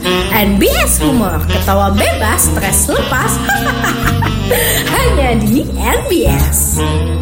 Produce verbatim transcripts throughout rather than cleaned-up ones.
N B S Humor, ketawa bebas, stres lepas. Hanya di N B S.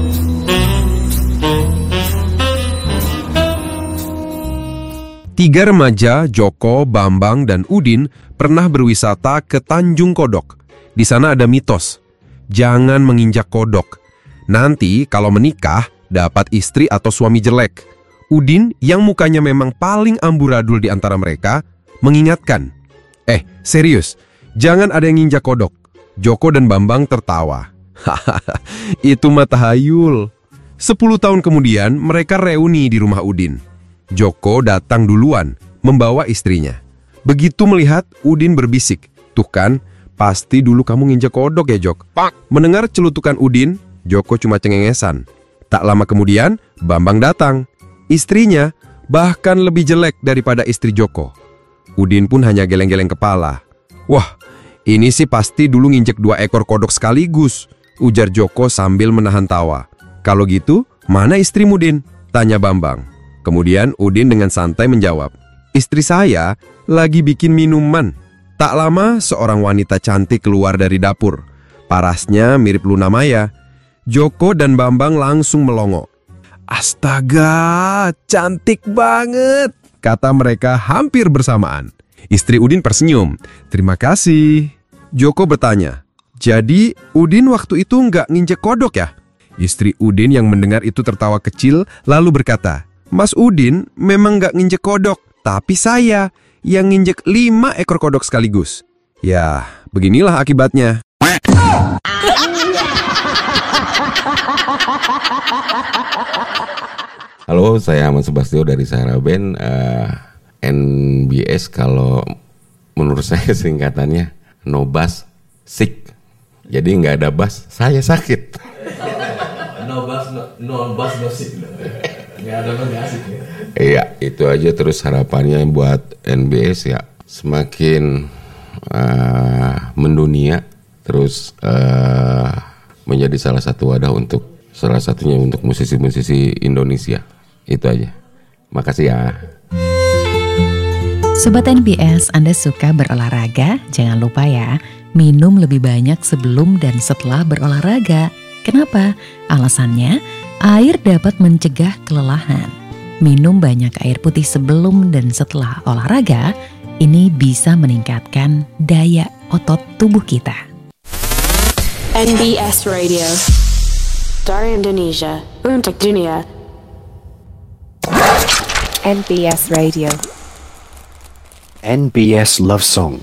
Tiga remaja, Joko, Bambang, dan Udin pernah berwisata ke Tanjung Kodok. Di sana ada mitos, jangan menginjak kodok. Nanti kalau menikah, dapat istri atau suami jelek. Udin, yang mukanya memang paling amburadul di antara mereka, mengingatkan, Eh, serius, jangan ada yang nginjak kodok. Joko dan Bambang tertawa. Hahaha, itu mah tahayul. Sepuluh tahun kemudian, mereka reuni di rumah Udin. Joko datang duluan, membawa istrinya. Begitu melihat, Udin berbisik, "Tuh kan, pasti dulu kamu nginjak kodok ya, Jok." Mendengar celutukan Udin, Joko cuma cengengesan. Tak lama kemudian, Bambang datang. Istrinya bahkan lebih jelek daripada istri Joko. Udin pun hanya geleng-geleng kepala. "Wah, ini sih pasti dulu nginjek dua ekor kodok sekaligus," ujar Joko sambil menahan tawa. "Kalau gitu, mana istrimu, Din?" tanya Bambang. Kemudian Udin dengan santai menjawab, "Istri saya lagi bikin minuman." Tak lama seorang wanita cantik keluar dari dapur. Parasnya mirip Luna Maya. Joko dan Bambang langsung melongo. "Astaga, cantik banget," kata mereka hampir bersamaan. Istri Udin tersenyum. "Terima kasih." Joko bertanya, "Jadi Udin waktu itu nggak nginjek kodok ya?" Istri Udin yang mendengar itu tertawa kecil lalu berkata, "Mas Udin memang nggak nginjek kodok, tapi saya yang nginjek lima ekor kodok sekaligus." Ya, beginilah akibatnya. Halo, saya Ahmad Subastio dari Sahara Band. uh, N B S kalau menurut saya singkatannya no bass sick. Jadi nggak ada bass, saya sakit. No bass no, no bass no sick. Nggak ada nggak asik ya. Iya, itu aja. Terus harapannya buat N B S ya semakin uh, mendunia, terus uh, menjadi salah satu wadah untuk salah satunya untuk musisi-musisi Indonesia. Itu aja. Makasih ya. Sobat N B S, Anda suka berolahraga? Jangan lupa ya, minum lebih banyak sebelum dan setelah berolahraga. Kenapa? Alasannya, air dapat mencegah kelelahan. Minum banyak air putih sebelum dan setelah olahraga, ini bisa meningkatkan daya otot tubuh kita. N B S Radio, dari Indonesia untuk dunia. N B S Radio. N B S Love Song.